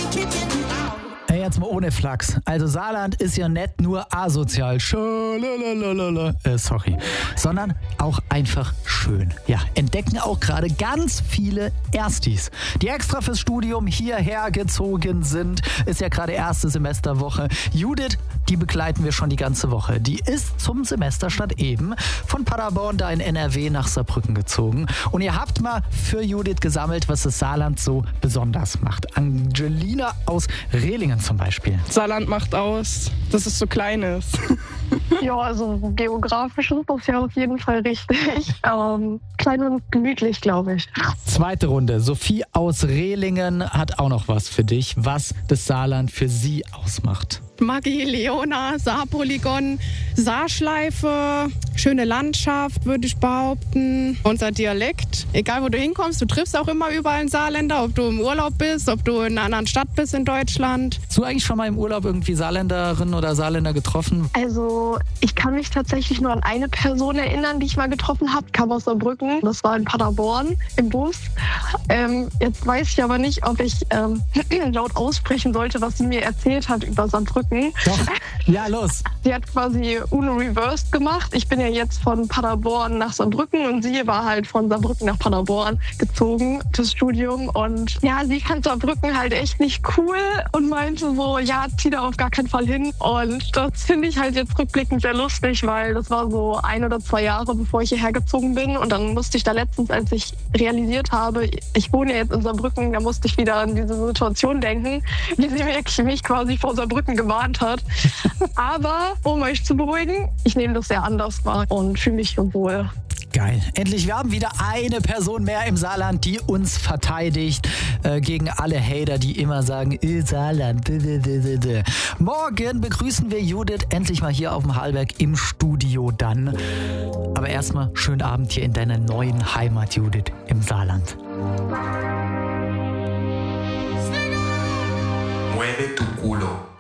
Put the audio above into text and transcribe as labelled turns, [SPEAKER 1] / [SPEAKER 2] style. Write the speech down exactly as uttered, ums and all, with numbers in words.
[SPEAKER 1] Hey, jetzt mal ohne Flachs. Also Saarland ist ja nicht nur asozial, Schalalalala, äh, sorry, sondern auch einfach schön. Ja, entdecken auch gerade ganz viele Erstis, die extra fürs Studium hierher gezogen sind. Ist ja gerade erste Semesterwoche. Judith, die begleiten wir schon die ganze Woche. Die ist zum Semesterstart eben von Paderborn da in N R W nach Saarbrücken gezogen. Und ihr habt mal für Judith gesammelt, was das Saarland so besonders macht. Angelina aus Rehlingen zum Beispiel.
[SPEAKER 2] Saarland macht aus, dass es so klein ist.
[SPEAKER 3] Ja, also geografisch ist das ja auf jeden Fall richtig. Ähm, klein und gemütlich, glaube ich.
[SPEAKER 1] Zweite Runde. Sophie aus Rehlingen hat auch noch was für dich, was das Saarland für sie ausmacht.
[SPEAKER 2] Maggi, Leona, Saarpolygon, Saarschleife, schöne Landschaft, würde ich behaupten. Unser Dialekt, egal wo du hinkommst, du triffst auch immer überall einen Saarländer, ob du im Urlaub bist, ob du in einer anderen Stadt bist in Deutschland.
[SPEAKER 1] Hast du eigentlich schon mal im Urlaub irgendwie Saarländerin oder Saarländer getroffen?
[SPEAKER 3] Also ich kann mich tatsächlich nur an eine Person erinnern, die ich mal getroffen habe, kam aus Saarbrücken. Das war in Paderborn im Bus. Ähm, jetzt weiß ich aber nicht, ob ich ähm, laut aussprechen sollte, was sie mir erzählt hat über Saarbrücken.
[SPEAKER 1] Doch. Ja, los.
[SPEAKER 3] Sie hat quasi Uno Reversed gemacht. Ich bin ja jetzt von Paderborn nach Saarbrücken und sie war halt von Saarbrücken nach Paderborn gezogen fürs Studium. Und ja, sie fand Saarbrücken halt echt nicht cool und meinte so, ja, zieh da auf gar keinen Fall hin. Und das finde ich halt jetzt rückblickend sehr lustig, weil das war so ein oder zwei Jahre, bevor ich hierher gezogen bin. Und dann musste ich da letztens, als ich realisiert habe, ich wohne jetzt in Saarbrücken, da musste ich wieder an diese Situation denken, wie sie mich, mich quasi vor Saarbrücken gewarnt hat. Aber um euch zu beruhigen, ich nehme das sehr anders wahr und fühle mich wohl.
[SPEAKER 1] Geil. Endlich, wir haben wieder eine Person mehr im Saarland, die uns verteidigt äh, gegen alle Hater, die immer sagen, äh, Saarland. Morgen begrüßen wir Judith endlich mal hier auf dem Hallberg im Studio dann. Aber erstmal schönen Abend hier in deiner neuen Heimat, Judith, im Saarland.
[SPEAKER 4] Mueve tu culo.